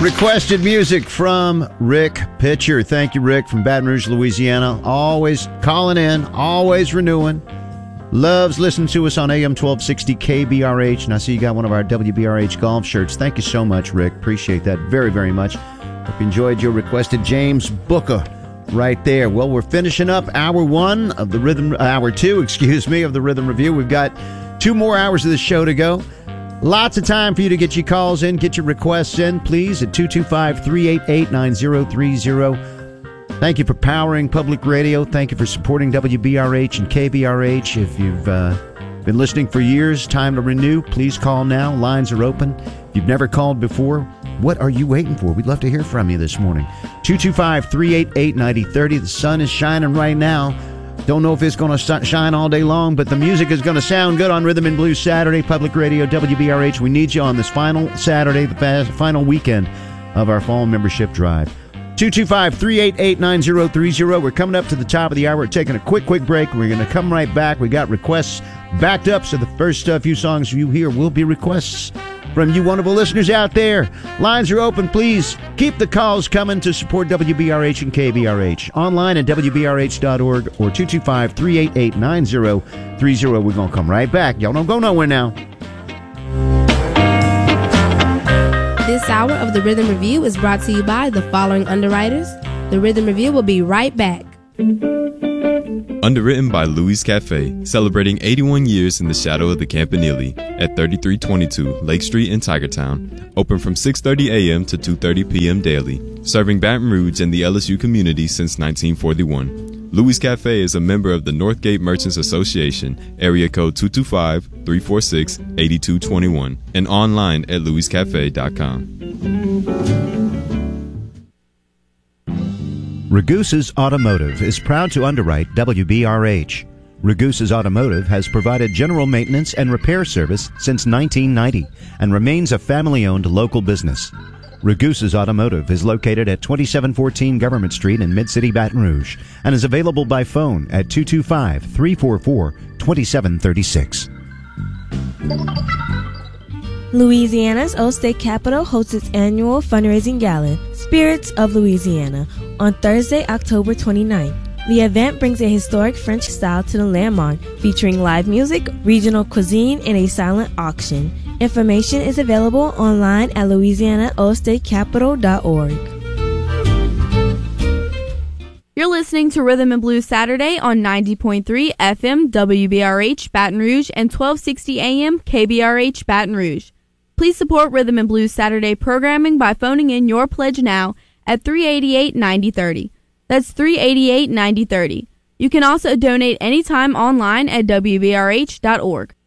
Requested music from Rick Pitcher. Thank you, Rick, from Baton Rouge, Louisiana. Always calling in, always renewing. Loves listening to us on AM 1260 KBRH. And I see you got one of our WBRH golf shirts. Thank you so much, Rick. Appreciate that very, very much. Hope you enjoyed your requested James Booker right there. Well, we're finishing up hour two of the Rhythm Review. We've got 2 more hours of the show to go. Lots of time for you to get your calls in, get your requests in, please, at 225-388-9030. Thank you for powering public radio. Thank you for supporting WBRH and KBRH. If you've been listening for years, time to renew. Please call now. Lines are open. If you've never called before, what are you waiting for? We'd love to hear from you this morning. 225-388-9030. The sun is shining right now. Don't know if it's going to shine all day long, but the music is going to sound good on Rhythm and Blues Saturday, Public Radio, WBRH. We need you on this final Saturday, the final weekend of our fall membership drive. 225-388-9030. We're coming up to the top of the hour. We're taking a quick break. We're going to come right back. We got requests backed up, so the first few songs you hear will be requests from you wonderful listeners out there. Lines are open. Please keep the calls coming to support WBRH and KBRH. Online at WBRH.org or 225-388-9030. We're going to come right back. Y'all don't go nowhere now. This hour of the Rhythm Review is brought to you by the following underwriters. The Rhythm Review will be right back. Underwritten by Louis Cafe, celebrating 81 years in the shadow of the Campanile at 3322 Lake Street in Tigertown. Open from 6:30 a.m. to 2:30 p.m. daily. Serving Baton Rouge and the LSU community since 1941. Louis Cafe is a member of the Northgate Merchants Association, area code 225-346-8221, and online at louiscafe.com. Ragusa's Automotive is proud to underwrite WBRH. Ragusa's Automotive has provided general maintenance and repair service since 1990 and remains a family-owned local business. Ragusa's Automotive is located at 2714 Government Street in Mid-City, Baton Rouge, and is available by phone at 225-344-2736. Louisiana's Old State Capitol hosts its annual fundraising gala, Spirits of Louisiana, on Thursday, October 29th. The event brings a historic French style to the landmark, featuring live music, regional cuisine, and a silent auction. Information is available online at louisianaoldstatecapital.org. You're listening to Rhythm and Blues Saturday on 90.3 FM WBRH Baton Rouge and 1260 AM KBRH Baton Rouge. Please support Rhythm and Blues Saturday programming by phoning in your pledge now at 388-9030. That's 388-9030. You can also donate anytime online at WBRH.org.